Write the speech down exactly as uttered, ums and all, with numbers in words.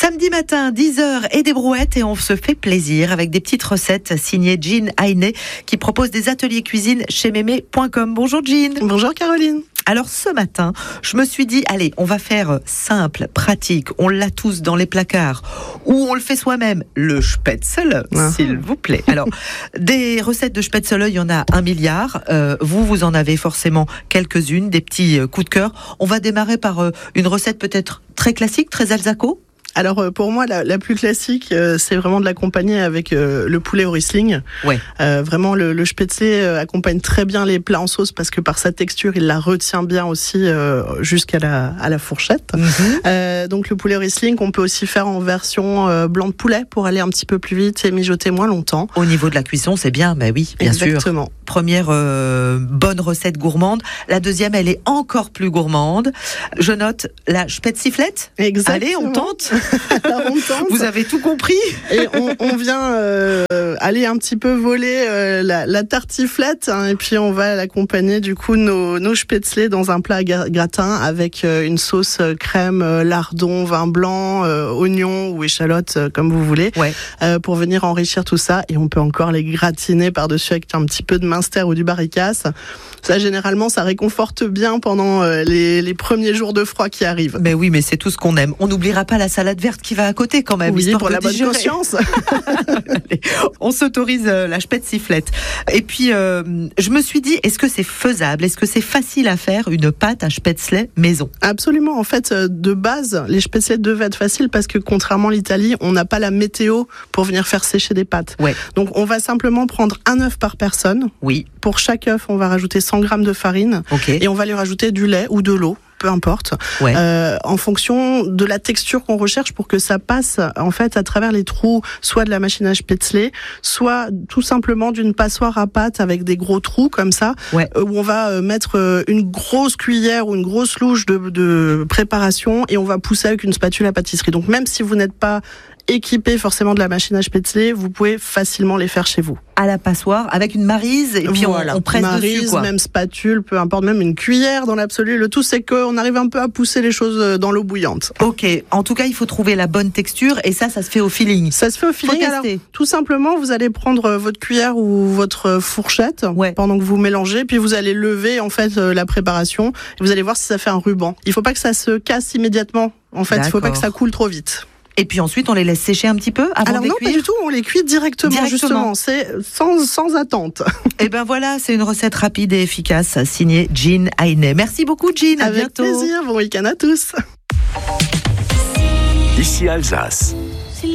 Samedi matin, dix heures et des brouettes et on se fait plaisir avec des petites recettes signées Jean Ayné qui propose des ateliers cuisine chez mémé point com. Bonjour Jean. Bonjour Caroline. Alors ce matin, je me suis dit, allez, on va faire simple, pratique, on l'a tous dans les placards, ou on le fait soi-même, le spätzle, ah. s'il vous plaît. Alors, des recettes de spätzle, il y en a un milliard, euh, vous, vous en avez forcément quelques-unes, des petits euh, coups de cœur. On va démarrer par euh, une recette peut-être très classique, très alsaco. Alors pour moi, la, la plus classique, euh, c'est vraiment de l'accompagner avec euh, le poulet au Riesling. Ouais. Euh, vraiment, le, le spätzle euh, accompagne très bien les plats en sauce parce que par sa texture, il la retient bien aussi euh, jusqu'à la, à la fourchette. Mm-hmm. Euh, donc le poulet au Riesling, on peut aussi faire en version euh, blanc de poulet pour aller un petit peu plus vite et mijoter moins longtemps. Au niveau de la cuisson, c'est bien, bah oui, bien Exactement. sûr. Exactement. Première euh, bonne recette gourmande. La deuxième, elle est encore plus gourmande. Je note la spätziflette. Exactement. Allez, on tente. Alors, on tente. Vous avez tout compris. Et on, on vient euh, aller un petit peu voler euh, la, la tartiflette hein, et puis on va l'accompagner du coup nos, nos spätzle dans un plat gratin avec euh, une sauce crème, euh, lardon, vin blanc, euh, oignon ou échalote euh, comme vous voulez, ouais. euh, pour venir enrichir tout ça. Et on peut encore les gratiner par-dessus avec un petit peu de minster ou du barricasse. Ça, généralement, ça réconforte bien pendant euh, les, les premiers jours de froid qui arrivent. Mais oui, mais c'est tout ce qu'on aime. On n'oubliera pas la salade verte qui va à côté quand même. Oui, pour la bonne conscience. Allez, on s'autorise euh, la spätziflette. Et puis, euh, je me suis dit, est-ce que c'est faisable? Est-ce que c'est facile à faire une pâte à spätzle maison? Absolument. En fait, de base, les spätzle devaient être faciles parce que contrairement à l'Italie, on n'a pas la météo pour venir faire sécher des pâtes. Ouais. Donc, on va simplement prendre un œuf par personne. Oui. Pour chaque œuf, on va rajouter cent grammes de farine. Okay. Et on va lui rajouter du lait ou de l'eau. Peu importe, ouais. euh, en fonction de la texture qu'on recherche pour que ça passe en fait à travers les trous, soit de la machine à spätzle, soit tout simplement d'une passoire à pâte avec des gros trous comme ça, ouais. euh, où on va euh, mettre euh, une grosse cuillère ou une grosse louche de, de préparation et on va pousser avec une spatule à pâtisserie. Donc même si vous n'êtes pas équipé forcément de la machine à spätzle, vous pouvez facilement les faire chez vous. À la passoire, avec une maryse, et puis voilà. on, on presse maryse, dessus, quoi. Même spatule, peu importe, même une cuillère dans l'absolu. Le tout, c'est qu'on arrive un peu à pousser les choses dans l'eau bouillante. Ok. En tout cas, il faut trouver la bonne texture, et ça, ça se fait au feeling. Ça se fait au feeling. Alors, tout simplement, vous allez prendre votre cuillère ou votre fourchette ouais. pendant que vous mélangez, puis vous allez lever en fait la préparation. Et vous allez voir si ça fait un ruban. Il faut pas que ça se casse immédiatement. En fait, il faut pas que ça coule trop vite. Et puis ensuite, on les laisse sécher un petit peu avant Alors de les non, cuire. pas du tout, on les cuit directement, directement. justement. C'est sans, sans attente. Et ben voilà, c'est une recette rapide et efficace, signée Jean Ayné. Merci beaucoup, Jean. À Avec bientôt. plaisir. Bon week-end à tous. Ici Alsace.